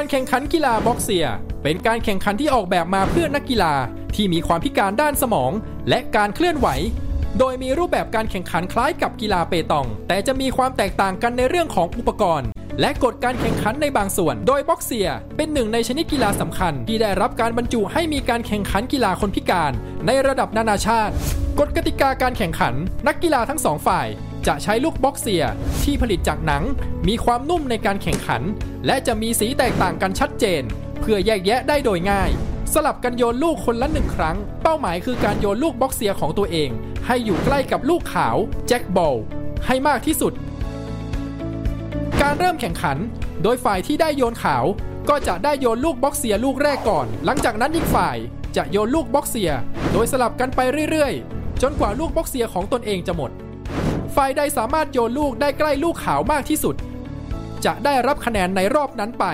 แข่งขันกีฬาบ็อกเซียเป็นการแข่งขันที่ออกแบบมาเพื่อนักกีฬาที่มีความพิการด้านสมองและการเคลื่อนไหวโดยมีรูปแบบการแข่งขันคล้ายกับกีฬาเปตองแต่จะมีความแตกต่างกันในเรื่องของอุปกรณ์และกฎการแข่งขันในบางส่วนโดยบ็อกเซียเป็นหนึ่งในชนิดกีฬาสำคัญที่ได้รับการบรรจุให้มีการแข่งขันกีฬาคนพิการในระดับนานาชาติกฎกติกาการแข่งขันนักกีฬาทั้งสองฝ่ายจะใช้ลูกบ็อกเซียที่ผลิตจากหนังมีความนุ่มในการแข่งขันและจะมีสีแตกต่างกันชัดเจนเพื่อแยกแยะได้โดยง่ายสลับกันโยนลูกคนละ1ครั้งเป้าหมายคือการโยนลูกบ็อกเซียของตัวเองให้อยู่ใกล้กับลูกขาวแจ็คบอลให้มากที่สุดการเริ่มแข่งขันโดยฝ่ายที่ได้โยนขาวก็จะได้โยนลูกบ็อกเซียลูกแรกก่อนหลังจากนั้นอีกฝ่ายจะโยนลูกบ็อกเซียโดยสลับกันไปเรื่อยๆจนกว่าลูกบ็อกเซียของตนเองจะหมดฝ่ายใดสามารถโยนลูกได้ใกล้ลูกขาวมากที่สุดจะได้รับคะแนนในรอบนั้นไป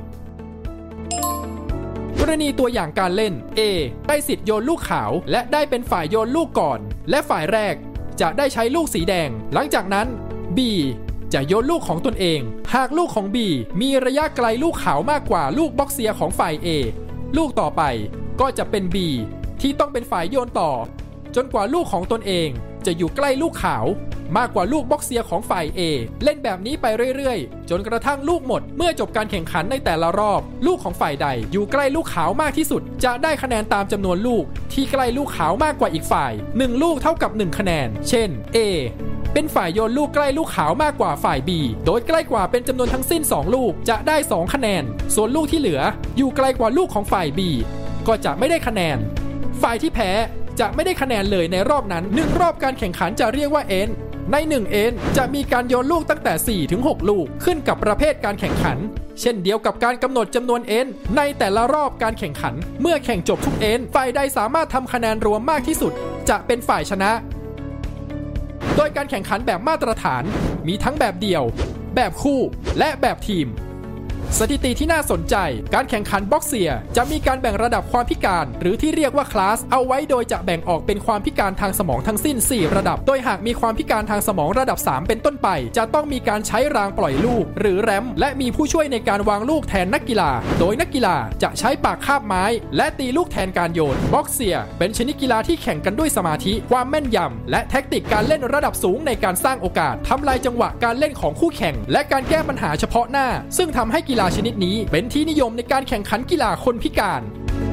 กรณีตัวอย่างการเล่น A ได้สิทธิ์โยนลูกขาวและได้เป็นฝ่ายโยนลูกก่อนและฝ่ายแรกจะได้ใช้ลูกสีแดงหลังจากนั้น B จะโยนลูกของตนเองหากลูกของ B มีระยะไกลลูกขาวมากกว่าลูกบ็อกเซียของฝ่าย A ลูกต่อไปก็จะเป็น B ที่ต้องเป็นฝ่ายโยนต่อจนกว่าลูกของตนเองจะอยู่ใกล้ลูกขาวมากกว่าลูกบ็อกเซียของฝ่าย A เล่นแบบนี้ไปเรื่อยๆจนกระทั่งลูกหมดเมื่อจบการแข่งขันในแต่ละรอบลูกของฝ่ายใดอยู่ใกล้ลูกขาวมากที่สุดจะได้คะแนนตามจำนวนลูกที่ใกล้ลูกขาวมากกว่าอีกฝ่าย1ลูกเท่ากับ1คะแนนเช่น A เป็นฝ่ายโยนลูกใกล้ลูกขาวมากกว่าฝ่าย B โดยใกล้กว่าเป็นจำนวนทั้งสิ้น2ลูกจะได้2คะแนนส่วนลูกที่เหลืออยู่ไกลกว่าลูกของฝ่าย B ก็จะไม่ได้คะแนนฝ่ายที่แพ้จะไม่ได้คะแนนเลยในรอบนั้น1รอบการแข่งขันจะเรียกว่าเอ็นใน1เอ็นจะมีการโยนลูกตั้งแต่4ถึง6ลูกขึ้นกับประเภทการแข่งขันเช่นเดียวกับการกำหนดจำนวนเอ็นในแต่ละรอบการแข่งขันเมื่อแข่งจบทุกเอ็นฝ่ายใดสามารถทำคะแนนรวมมากที่สุดจะเป็นฝ่ายชนะโดยการแข่งขันแบบมาตรฐานมีทั้งแบบเดี่ยวแบบคู่และแบบทีมสถิติที่น่าสนใจการแข่งขันบ็อกเซียจะมีการแบ่งระดับความพิการหรือที่เรียกว่าคลาสเอาไว้โดยจะแบ่งออกเป็นความพิการทางสมองทั้งสิ้น4ระดับโดยหากมีความพิการทางสมองระดับ3เป็นต้นไปจะต้องมีการใช้รางปล่อยลูกหรือแรมและมีผู้ช่วยในการวางลูกแทนนักกีฬาโดยนักกีฬาจะใช้ปากคาบไม้และตีลูกแทนการโยนบ็อกเซียเป็นชนิดกีฬาที่แข่งกันด้วยสมาธิความแม่นยำและแทคนิคการเล่นระดับสูงในการสร้างโอกาสทำลายจังหวะการเล่นของคู่แข่งและการแก้ปัญหาเฉพาะหน้าซึ่งทำให้กีฬาชนิดนี้เป็นที่นิยมในการแข่งขันกีฬาคนพิการ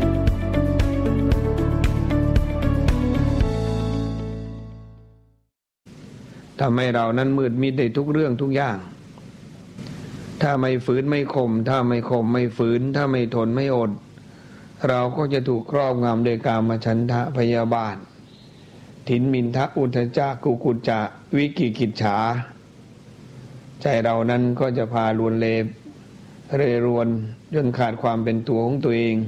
ทำให้เรานั้นมืดมิดในทุกเรื่องทุกอย่างถ้าไม่ฝืนไม่ข่มถ้าไม่ข่มไม่ฝืนถ้าไม่ทนไม่อดเราก็จะถูกครอบงำโดยกามฉันทะพยาบาทถินมินทะอุทธัจจะกุกุจจะวิกิกิจฉาใจเรานั้นก็จะพาลวนเลเร่รวนจนขาดความเป็นตัวของตัวเอง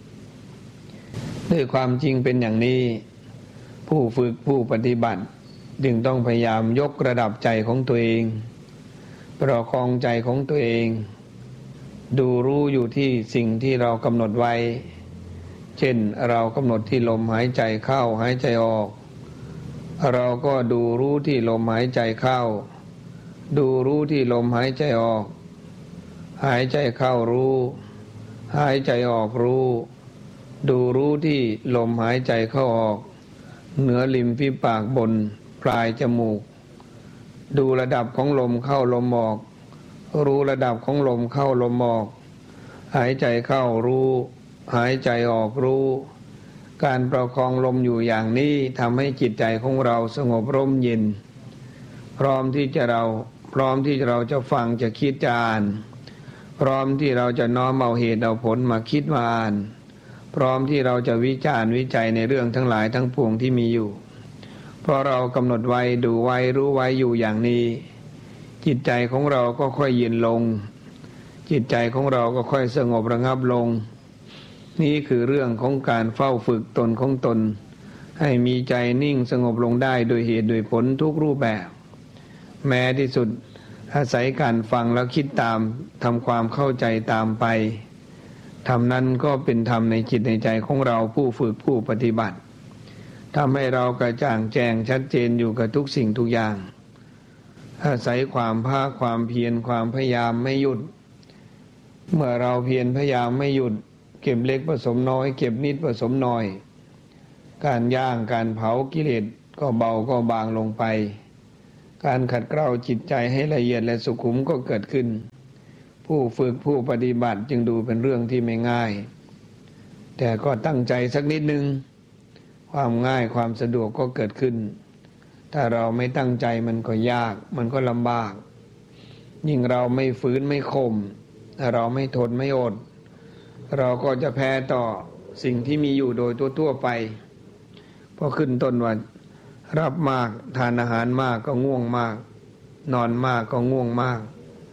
ด้วยความจริงเป็นอย่างนี้ผู้ฝึกผู้ปฏิบัติจึงต้องพยายามยกระดับใจของตัวเองประคองใจของตัวเองดูรู้อยู่ที่สิ่งที่เรากำหนดไว้เช่นเรากำหนดที่ลมหายใจเข้าหายใจออกเราก็ดูรู้ที่ลมหายใจเข้าดูรู้ที่ลมหายใจออกหายใจเข้ารู้หายใจออกรู้ดูรู้ที่ลมหายใจเข้าออกเหนือริมฝีปากบนปลายจมูกดูระดับของลมเข้าลมออกรู้ระดับของลมเข้าลมออกหายใจเข้ารู้หายใจออกรู้การประคองลมอยู่อย่างนี้ทำให้จิตใจของเราสงบร่มเย็นพร้อมที่เราจะฟังจะคิดจะอ่านพร้อมที่เราจะน้อมเอาเหตุเอาผลมาคิดมาอ่านพร้อมที่เราจะวิจารณ์วิจัยในเรื่องทั้งหลายทั้งปวงที่มีอยู่เพราะเรากำหนดไว้ดูไว้รู้ไว้อยู่อย่างนี้จิตใจของเราก็ค่อยเย็นลงจิตใจของเราก็ค่อยสงบระงับลงนี่คือเรื่องของการเฝ้าฝึกตนของตนให้มีใจนิ่งสงบลงได้โดยเหตุโดยผลทุกรูปแบบแม้ที่สุดอาศัยการฟังแล้วคิดตามทำความเข้าใจตามไปธรรมนั้นก็เป็นธรรมในจิตในใจของเราผู้ฝึกผู้ปฏิบัติทำให้เรากระจ่างแจ้งชัดเจนอยู่กับทุกสิ่งทุกอย่างอาศัยความภาคความเพียรความพยายามไม่หยุดเมื่อเราเพียรพยายามไม่หยุดเก็บเล็กผสมน้อยเก็บนิดผสมน้อยการย่างการเผากิเลสก็เบาก็บางลงไปการขัดเกลาจิตใจให้ละเอียดและสุขุมก็เกิดขึ้นผู้ฝึกผู้ปฏิบัติจึงดูเป็นเรื่องที่ไม่ง่ายแต่ก็ตั้งใจสักนิดนึงความง่ายความสะดวกก็เกิดขึ้นถ้าเราไม่ตั้งใจมันก็ยากมันก็ลำบากยิ่งเราไม่ฝืนไม่ข่มเราไม่ทนไม่อดเราก็จะแพ้ต่อสิ่งที่มีอยู่โดยทั่วไปพอขึ้นต้นว่ารับมากทานอาหารมากก็ง่วงมากนอนมากก็ง่วงมาก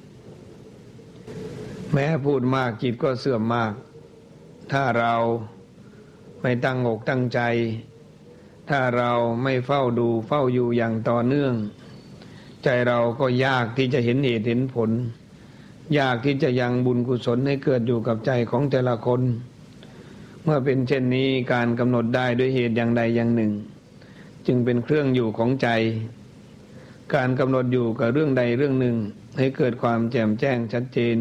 แม้พูดมากจิตก็เสื่อมมากถ้าเราไม่ตั้งอกตั้งใจถ้าเราไม่เฝ้าดูเฝ้าอยู่อย่างต่อเนื่องใจเราก็ยากที่จะเห็นเหตุเห็นผลยากที่จะยังบุญกุศลให้เกิดอยู่กับใจของแต่ละคนเมื่อเป็นเช่นนี้การกำหนดได้ด้วยเหตุอย่างใดอย่างหนึ่งจึงเป็นเครื่องอยู่ของใจการกำหนดอยู่กับเรื่องใดเรื่องหนึ่งให้เกิดความแจ่มแจ้งชัดเจน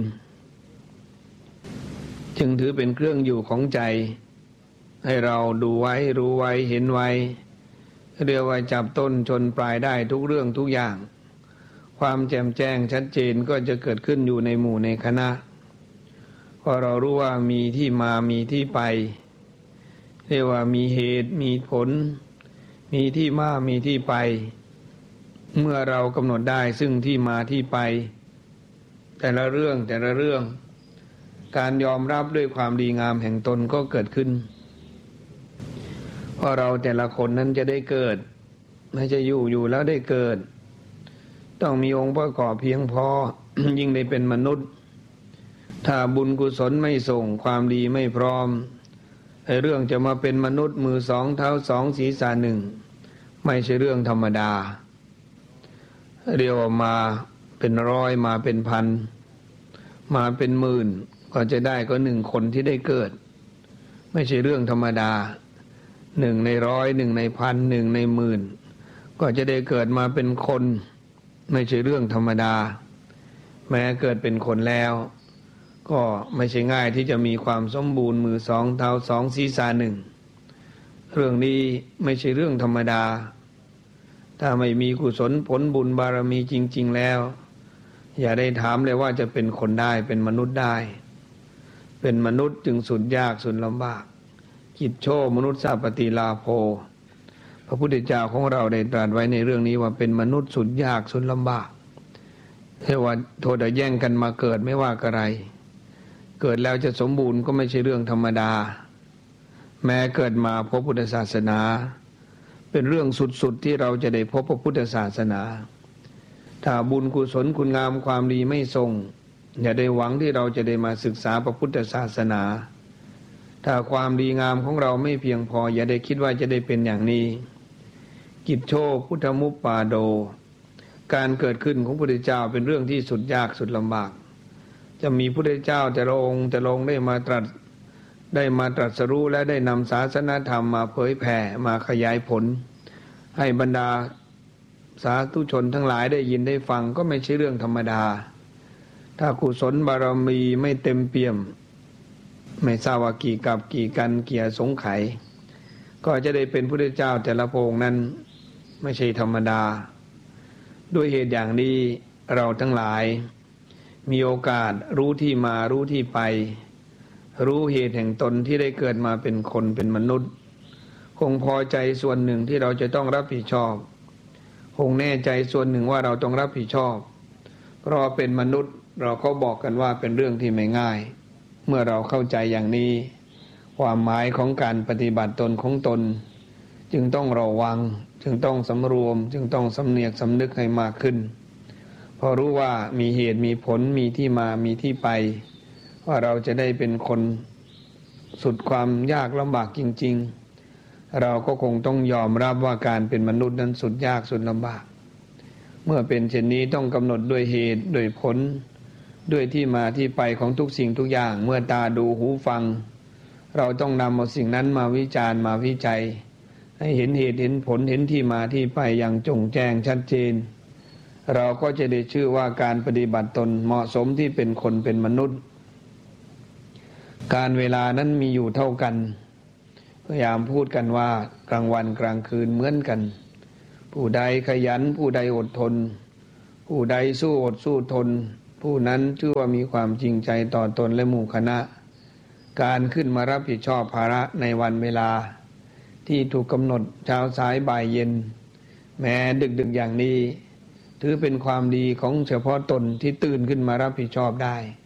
จึงถือเป็นเครื่องอยู่ของใจให้เราดูไว้รู้ไว้เห็นไว้เรียกว่าจับต้นชนปลายได้ทุกเรื่องทุกอย่างความแจ่มแจ้งชัดเจนก็จะเกิดขึ้นอยู่ในหมู่ในคณะพอเรารู้ว่ามีที่มามีที่ไปเรียกว่ามีเหตุมีผลมีที่มามีที่ไปเมื่อเรากำหนดได้ซึ่งที่มาที่ไปแต่ละเรื่องการยอมรับด้วยความดีงามแห่งตนก็เกิดขึ้นเพราะเราแต่ละคนนั้นจะได้เกิดไม่ใช่อยู่แล้วได้เกิดต้องมีองค์ประกอบเพียงพอ ยิ่งได้เป็นมนุษย์ถ้าบุญกุศลไม่ส่งความดีไม่พร้อมเรื่องจะมาเป็นมนุษย์มือสองเท้าสองศีรษะหนึ่งไม่ใช่เรื่องธรรมดาเรียกว่ามาเป็นร้อยมาเป็นพันมาเป็นหมื่นก็จะได้ก็หนึ่งคนที่ได้เกิดไม่ใช่เรื่องธรรมดาหนึ่งในร้อยหนึ่งในพันหนึ่งในหมื่นก็จะได้เกิดมาเป็นคนไม่ใช่เรื่องธรรมดาแม้เกิดเป็นคนแล้วก็ไม่ใช่ง่ายที่จะมีความสมบูรณ์มือสองเท้าสองศีรษะหนึ่งเรื่องนี้ไม่ใช่เรื่องธรรมดาถ้าไม่มีกุศลผลบุญบารมีจริงๆแล้วอย่าได้ถามเลยว่าจะเป็นคนได้เป็นมนุษย์ได้เป็นมนุษย์จึงสุดยากสุดลำบากกิจโชมนุษย์สัพปติลาโภพระพุทธเจ้าของเราได้ตรัสไว้ในเรื่องนี้ว่าเป็นมนุษย์สุดยากสุดลำบากเรียกว่าโทษแย่งกันมาเกิดไม่ว่าอะไรเกิดแล้วจะสมบูรณ์ก็ไม่ใช่เรื่องธรรมดาแม้เกิดมาพบพุทธศาสนาเป็นเรื่องสุดๆที่เราจะได้พบพระพุทธศาสนาถ้าบุญกุศลคุณงามความดีไม่ทรงอย่าได้หวังที่เราจะได้มาศึกษาพระพุทธศาสนาถ้าความดีงามของเราไม่เพียงพออย่าได้คิดว่าจะได้เป็นอย่างนี้กิจโชพุทธมุปปาโดการเกิดขึ้นของพระพุทธเจ้าเป็นเรื่องที่สุดยากสุดลำบากจะมีพระพุทธเจ้าแต่ละองค์แต่ละองค์ได้มาตรัสรู้และได้นำศาสนธรรมมาเผยแผ่มาขยายผลให้บรรดาสาธุชนทั้งหลายได้ยินได้ฟังก็ไม่ใช่เรื่องธรรมดาถ้ากุศลบารมีไม่เต็มเปี่ยมไม่ทราบว่ากี่กับกี่กันเกี่ยสงไขก็จะได้เป็นพระพุทธเจ้าแต่ละพระองค์นั้นไม่ใช่ธรรมดาด้วยเหตุอย่างนี้เราทั้งหลายมีโอกาสรู้ที่มารู้ที่ไปรู้เหตุแห่งตนที่ได้เกิดมาเป็นคนเป็นมนุษย์คงพอใจส่วนหนึ่งที่เราจะต้องรับผิดชอบคงแน่ใจส่วนหนึ่งว่าเราต้องรับผิดชอบเพราะเป็นมนุษย์เราก็บอกกันว่าเป็นเรื่องที่ไม่ง่ายเมื่อเราเข้าใจอย่างนี้ความหมายของการปฏิบัติตนของตนจึงต้องระวังจึงต้องสำรวมจึงต้องสำเนียกสำนึกให้มากขึ้นพอรู้ว่ามีเหตุมีผลมีที่มามีที่ไปว่าเราจะได้เป็นคนสุดความยากลำบากจริงๆเราก็คงต้องยอมรับว่าการเป็นมนุษย์นั้นสุดยากสุดลำบากเมื่อเป็นเช่นนี้ต้องกำหนดด้วยเหตุด้วยผลด้วยที่มาที่ไปของทุกสิ่งทุกอย่างเมื่อตาดูหูฟังเราต้องนำเอาสิ่งนั้นมาวิจารณ์มาวิจัยให้เห็นเหตุเห็นผลเห็นที่มาที่ไปอย่างจงแจ้งชัดเจนเราก็จะได้ชื่อว่าการปฏิบัติตนเหมาะสมที่เป็นคนเป็นมนุษย์การเวลานั้นมีอยู่เท่ากันพยายามพูดกันว่ากลางวันกลางคืนเหมือนกันผู้ใดขยันผู้ใดอดทนผู้ใดสู้อดสู้ทนผู้นั้นชื่อว่ามีความจริงใจต่อตนและหมู่คณะการขึ้นมารับผิดชอบภาระในวันเวลาที่ถูกกำหนดเช้าสายบ่ายเย็นแม้ดึกๆอย่างนี้ถือเป็นความดีของเฉพาะตนที่ตื่นขึ้นมารับผิดชอบได้